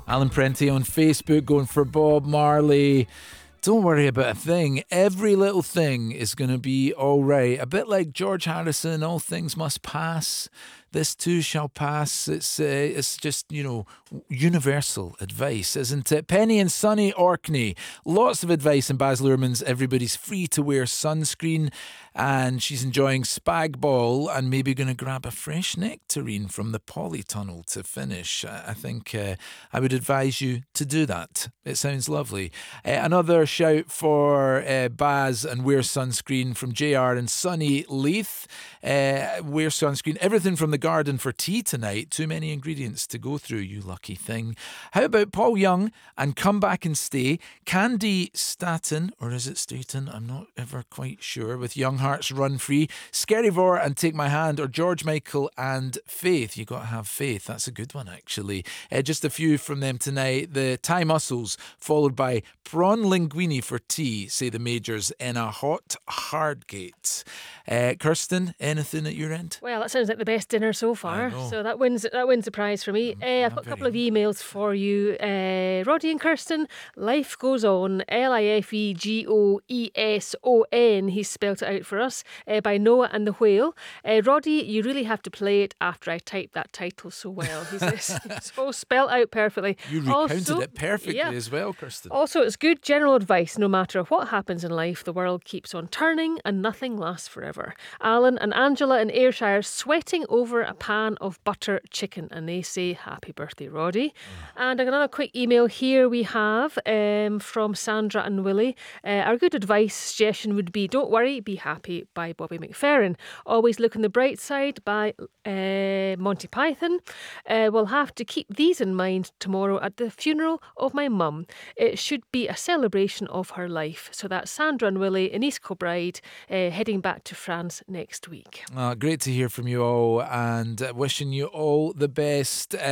Alan Prenti on Facebook going for Bob Marley. Don't worry about a thing. Every little thing is going to be all right. A bit like George Harrison, all things must pass. This too shall pass. It's just, universal advice, isn't it? Penny and Sunny Orkney. Lots of advice in Baz Luhrmann's Everybody's Free to Wear Sunscreen. And she's enjoying Spag Ball and maybe going to grab a fresh nectarine from the polytunnel to finish. I think I would advise you to do that. It sounds lovely. Another shout for Baz and Wear Sunscreen from JR and Sunny Leith. Wear Sunscreen. Everything from the garden for tea tonight. Too many ingredients to go through, you lucky thing. How about Paul Young and Come Back and Stay? Candy Staten, or is it Staten? I'm not ever quite sure. With Young Hearts Run Free. Skerryvore and Take My Hand, or George Michael and Faith. You got to have faith. That's a good one, actually. Just a few from them tonight. The Thai Mussels, followed by Prawn Linguine for tea, say the Majors, in a hot Hardgate. Kirsten, anything at your end? Well, that sounds like the best dinner so far. So that wins the prize for me. I've got a couple of emails for you. Roddy and Kirsten, life goes on. LIFEGOESON. He spelt it out for us. By Noah and the Whale. Roddy, you really have to play it after I type that title so well. He says it's all spelt out perfectly. You recounted it perfectly as well, Kirsten. Also, it's good general advice. No matter what happens in life, the world keeps on turning and nothing lasts forever. Alan and Angela in Ayrshire sweating over a pan of butter chicken, and they say happy birthday, Roddy. And another quick email here we have from Sandra and Willie. Our good advice suggestion would be Don't Worry, Be Happy by Bobby McFerrin. Always Look on the Bright Side by Monty Python. We'll have to keep these in mind tomorrow at the funeral of my mum. It should be a celebration of her life. So that's Sandra and Willie in East Kilbride, heading back to France next week. Great to hear from you all, and wishing you all the best.